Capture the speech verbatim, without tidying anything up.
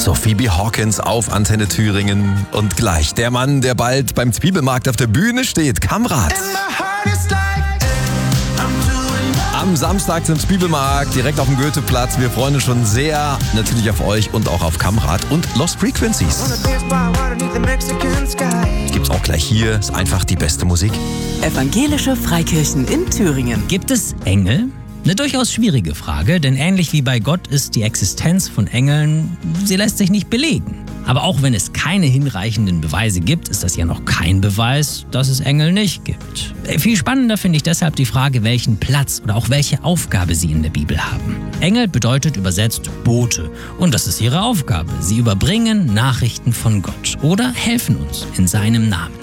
So, Phoebe Hawkins auf Antenne Thüringen. Und gleich der Mann, der bald beim Zwiebelmarkt auf der Bühne steht, Kamrat. Am Samstag zum Zwiebelmarkt, direkt auf dem Goetheplatz. Wir freuen uns schon sehr natürlich auf euch und auch auf Kamrat und Lost Frequencies. Gibt's auch gleich hier, ist einfach die beste Musik. Evangelische Freikirchen in Thüringen. Gibt es Engel? Eine durchaus schwierige Frage, denn ähnlich wie bei Gott ist die Existenz von Engeln, sie lässt sich nicht belegen. Aber auch wenn es keine hinreichenden Beweise gibt, ist das ja noch kein Beweis, dass es Engel nicht gibt. Viel spannender finde ich deshalb die Frage, welchen Platz oder auch welche Aufgabe sie in der Bibel haben. Engel bedeutet übersetzt Bote und das ist ihre Aufgabe. Sie überbringen Nachrichten von Gott oder helfen uns in seinem Namen.